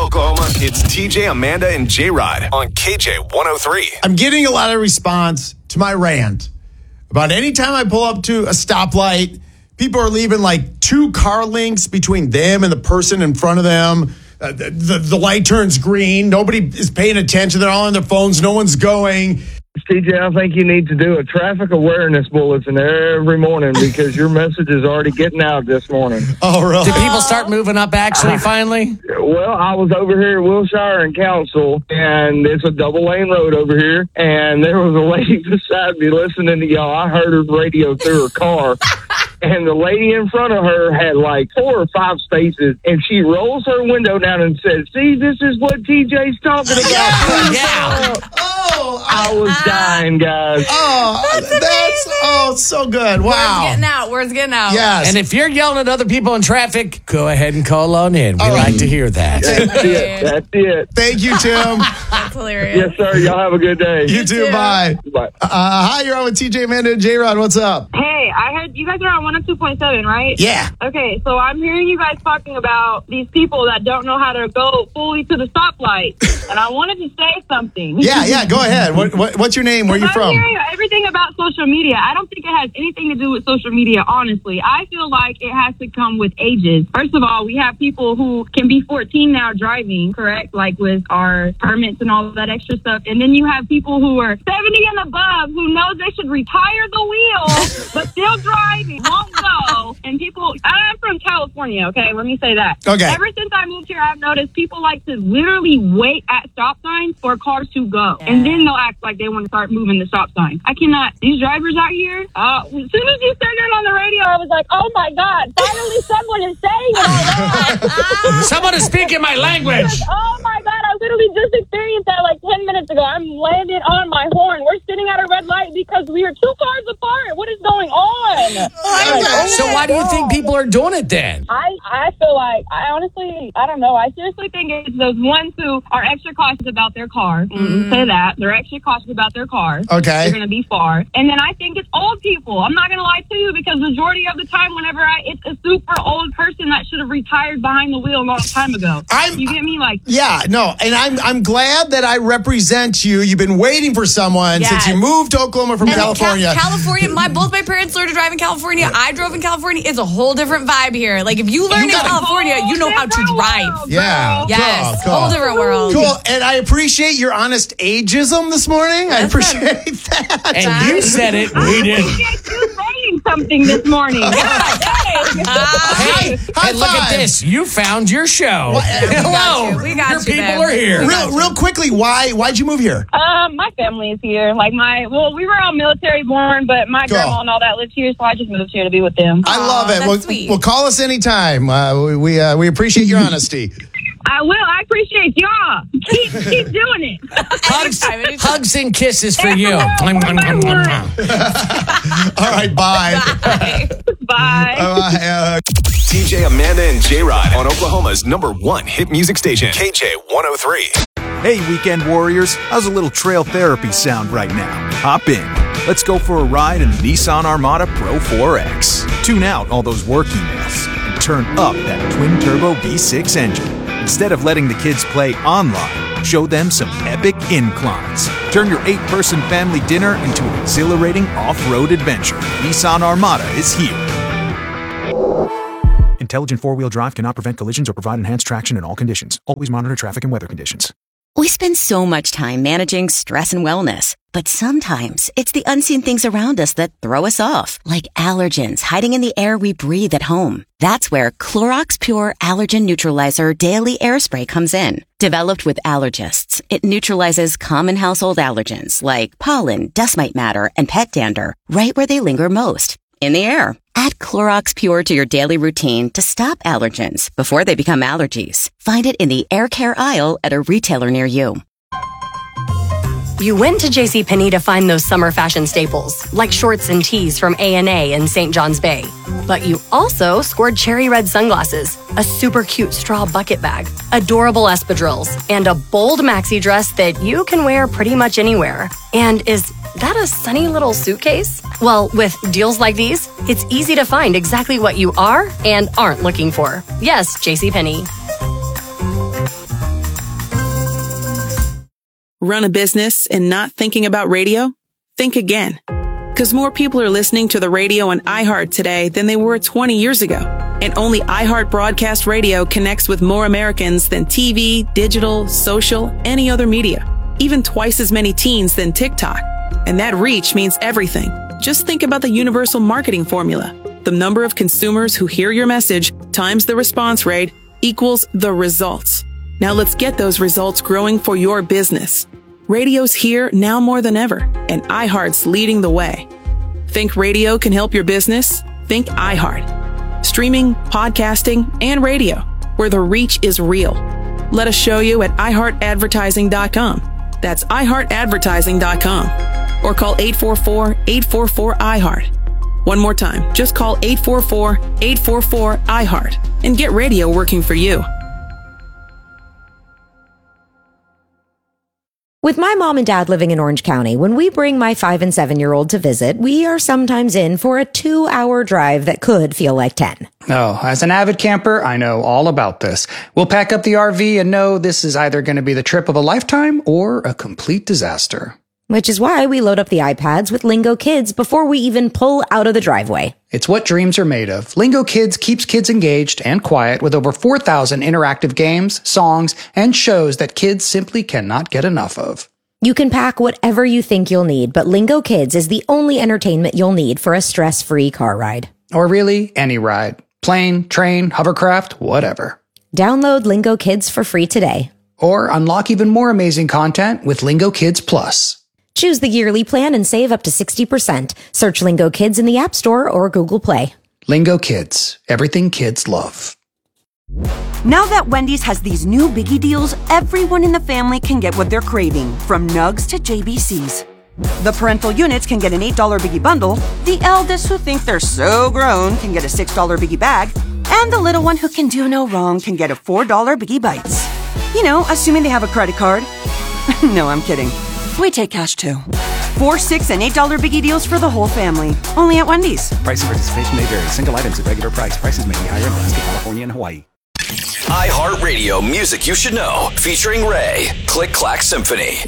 Oklahoma, it's TJ, Amanda, and J-Rod on KJ 103. I'm getting a lot of response to my rant about any time I pull up to a stoplight, people are leaving like 2 car lengths between them and the person in front of them. The light turns green. Nobody is paying attention. They're all on their phones. No one's going. TJ, I think you need to do a traffic awareness bulletin every morning because your message is already getting out this morning. Oh, really? Did people start moving up actually finally? Well, I was over here at Wilshire and Council, and it's a double-lane road over here, and there was a lady beside me listening to y'all. I heard her radio through her car. And the lady in front of her had like 4 or 5 spaces, and she rolls her window down and says, "See, this is what TJ's talking about." Yeah. Oh, I was dying, guys. That's so good. Wow. Word's getting out. Yes. And if you're yelling at other people in traffic, go ahead and call on in. We like to hear that. That's it. Thank you, Tim. That's hilarious. Yes, sir. Y'all have a good day. You too. Bye. Bye. Hi, you're on with TJ, Amanda, and J-Rod. What's up? Hey, I heard you guys are on 102.7, right? Yeah. Okay, so I'm hearing you guys talking about these people that don't know how to go fully to the stoplight, and I wanted to say something. Yeah. Go ahead. What's your name? Where you I'm from? hearing everything about social media. I don't think it has anything to do with social media, honestly. I feel like it has to come with ages. First of all, we have people who can be 14 now driving, correct? Like with our permits and all of that extra stuff. And then you have people who are 70 and above who know they should retire the wheel, but still driving, won't go. And people, I'm from California, okay? Let me say that. Okay. Ever since I moved here, I've noticed people like to literally wait at stop signs for cars to go. Yeah. And then they'll act like they want to start moving the stop sign. I cannot. These drivers out here, as soon as you said that on the radio, I was like, oh my God, finally someone is saying it out loud. Someone is speaking my language. Oh my God, I literally just experienced that like 10 minutes ago. I'm landing on my horn. We're sitting at a red light because we are 2 cars apart. What is going on? So why do you think people are doing it then? I feel like, I don't know. I seriously think it's those ones who are extra cautious about their car. Say that. They're extra cautious about their car. Okay. They're going to be far. And then I think it's old people. I'm not going to lie to you because majority of the time whenever it's a super old person that should have retired behind the wheel a long time ago. You get me? Like, yeah, no. And I'm glad that I represent you. You've been waiting for someone since you moved to Oklahoma from California. California, both my parents learned to drive in California. I drove in California. It's a whole different vibe here. Like, if you learn in California, you know how to drive. Yeah. Yes. Cool. Whole different world. Cool. And I appreciate your honest ageism this morning. I appreciate that. And you said it. We didn't. you saying something this morning. Hey, high look at five. this. You found your show. Hello. We got your you, people babe. are here. Real quickly, why'd you move here? My family is here. Like we were all military born, but my grandma and all that lives here, so I just moved here to be with them. I love it. That's sweet. Well, call us anytime. We appreciate your honesty. I will. I appreciate y'all. Keep doing it. Hugs and kisses for you. All right, bye. Bye. TJ, Amanda, and J-Rod on Oklahoma's #1 hit music station, KJ 103. Hey, weekend warriors, how's a little trail therapy sound right now? Hop in. Let's go for a ride in the Nissan Armada Pro 4X. Tune out all those work emails and turn up that twin-turbo V6 engine. Instead of letting the kids play online, show them some epic inclines. Turn your 8-person family dinner into an exhilarating off-road adventure. Nissan Armada is here. Intelligent four-wheel drive cannot prevent collisions or provide enhanced traction in all conditions. Always monitor traffic and weather conditions. We spend so much time managing stress and wellness, but sometimes it's the unseen things around us that throw us off, like allergens hiding in the air we breathe at home. That's where Clorox Pure Allergen Neutralizer Daily Air Spray comes in. Developed with allergists, it neutralizes common household allergens like pollen, dust mite matter, and pet dander right where they linger most, in the air. Add Clorox Pure to your daily routine to stop allergens before they become allergies. Find it in the air care aisle at a retailer near you. You went to JCPenney to find those summer fashion staples, like shorts and tees from A&A in St. John's Bay. But you also scored cherry red sunglasses, a super cute straw bucket bag, adorable espadrilles, and a bold maxi dress that you can wear pretty much anywhere. And is that a sunny little suitcase? Well, with deals like these, it's easy to find exactly what you are and aren't looking for. Yes, JCPenney. run a business and not thinking about radio? Think again. Because more people are listening to the radio on iHeart today than they were 20 years ago. And only iHeart Broadcast Radio connects with more Americans than TV, digital, social, any other media. Even twice as many teens than TikTok. And that reach means everything. Just think about the universal marketing formula. The number of consumers who hear your message times the response rate equals the results. Now let's get those results growing for your business. Radio's here now more than ever, and iHeart's leading the way. Think radio can help your business? Think iHeart. Streaming, podcasting, and radio, where the reach is real. Let us show you at iHeartAdvertising.com. That's iHeartAdvertising.com. Or call 844-844-iHeart. One more time, just call 844-844-iHeart and get radio working for you. With my mom and dad living in Orange County, when we bring my 5 and 7-year-old to visit, we are sometimes in for a 2-hour drive that could feel like 10. Oh, as an avid camper, I know all about this. We'll pack up the RV and know this is either going to be the trip of a lifetime or a complete disaster. Which is why we load up the iPads with Lingo Kids before we even pull out of the driveway. It's what dreams are made of. Lingo Kids keeps kids engaged and quiet with over 4,000 interactive games, songs, and shows that kids simply cannot get enough of. You can pack whatever you think you'll need, but Lingo Kids is the only entertainment you'll need for a stress-free car ride. Or really, any ride. Plane, train, hovercraft, whatever. Download Lingo Kids for free today. Or unlock even more amazing content with Lingo Kids Plus. Choose the yearly plan and save up to 60%. Search Lingo Kids in the App Store or Google Play. Lingo Kids. Everything kids love. Now that Wendy's has these new biggie deals, everyone in the family can get what they're craving, from nugs to JBCs. The parental units can get an $8 biggie bundle, the eldest who think they're so grown can get a $6 biggie bag, and the little one who can do no wrong can get a $4 biggie bites. You know, assuming they have a credit card. No, I'm kidding. We take cash too. 4, 6, and $8 biggie deals for the whole family. Only at Wendy's. Price and participation may vary. Single items at regular price. Prices may be higher in Alaska, California, and Hawaii. iHeartRadio Music You Should Know, featuring Ray. Click Clack Symphony.